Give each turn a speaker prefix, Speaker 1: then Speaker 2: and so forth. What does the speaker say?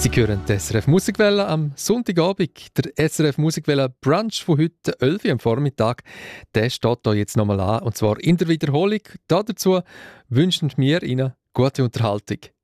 Speaker 1: Sie hören die SRF Musikwelle am Sonntagabend. Der SRF Musikwelle Brunch von heute 11 Uhr am Vormittag, der steht hier jetzt nochmal an, und zwar in der Wiederholung. Dazu wünschen wir Ihnen gute Unterhaltung.